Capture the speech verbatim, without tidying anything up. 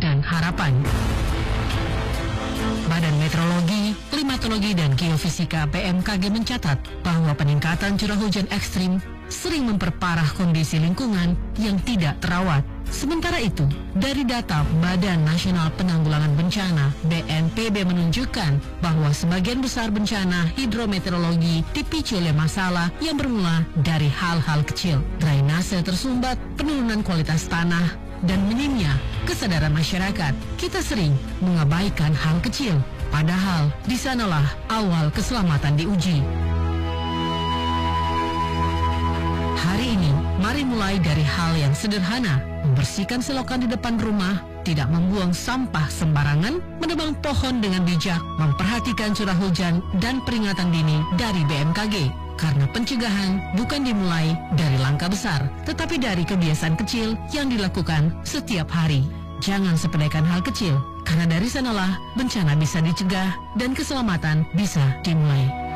dan harapan. Badan Meteorologi, Klimatologi, dan Geofisika B M K G mencatat bahwa peningkatan curah hujan ekstrim sering memperparah kondisi lingkungan yang tidak terawat. Sementara itu, dari data Badan Nasional Penanggulangan Bencana B N P B menunjukkan bahwa sebagian besar bencana hidrometeorologi dipicu oleh masalah yang bermula dari hal-hal kecil. Drainase tersumbat, penurunan kualitas tanah, dan minimnya kesadaran masyarakat. Kita sering mengabaikan hal kecil, padahal di sanalah awal keselamatan diuji. Hari ini, mari mulai dari hal yang sederhana, membersihkan selokan di depan rumah, tidak membuang sampah sembarangan, menebang pohon dengan bijak, memperhatikan curah hujan dan peringatan dini dari B M K G. Karena pencegahan bukan dimulai dari langkah besar, tetapi dari kebiasaan kecil yang dilakukan setiap hari. Jangan sepelekan hal kecil, karena dari sanalah bencana bisa dicegah dan keselamatan bisa dimulai.